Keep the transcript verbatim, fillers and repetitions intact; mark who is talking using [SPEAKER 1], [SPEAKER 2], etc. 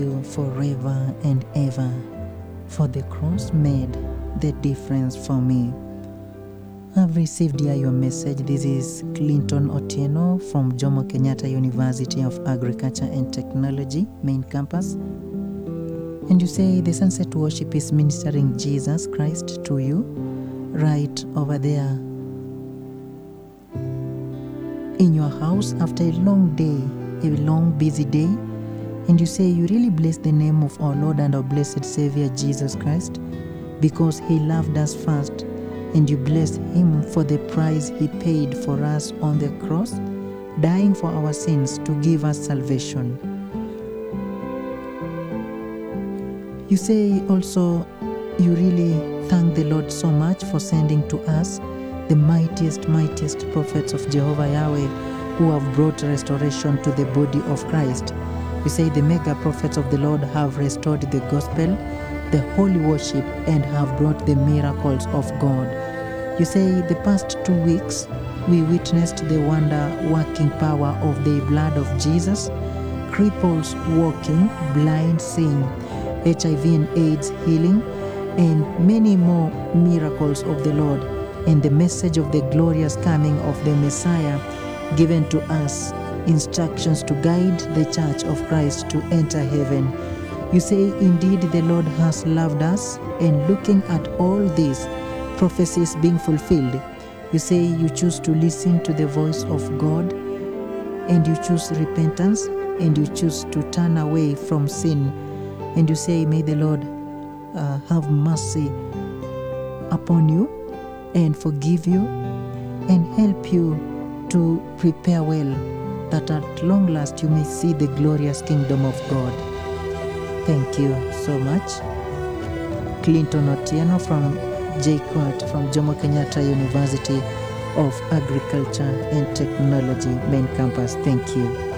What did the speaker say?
[SPEAKER 1] you forever and ever, for the cross made the difference for me. I've received here your message. This is Clinton Otieno from Jomo Kenyatta University of Agriculture and Technology, main campus. And you say the sunset worship is ministering Jesus Christ to you right over there in your house after a long day, a long busy day. And you say you really bless the name of our Lord and our blessed Savior Jesus Christ because he loved us first, and you bless him for the price he paid for us on the cross, dying for our sins to give us salvation. You say also you really thank the Lord so much for sending to us the mightiest, mightiest prophets of Jehovah Yahweh who have brought restoration to the body of Christ. You say the mega prophets of the Lord have restored the gospel, the holy worship, and have brought the miracles of God. You say the past two weeks we witnessed the wonder-working power of the blood of Jesus, cripples walking, blind seeing, H I V and AIDS healing, and many more miracles of the Lord, and the message of the glorious coming of the Messiah given to us, instructions to guide the church of Christ to enter heaven. You say indeed the Lord has loved us, and looking at all these prophecies being fulfilled, you say you choose to listen to the voice of God, and you choose repentance, and you choose to turn away from sin, and you say may the Lord uh, have mercy upon you and forgive you and help you to prepare well, that at long last you may see the glorious kingdom of God. Thank you so much. Clinton Otieno from J C O T from Jomo Kenyatta University of Agriculture and Technology, main campus. Thank you.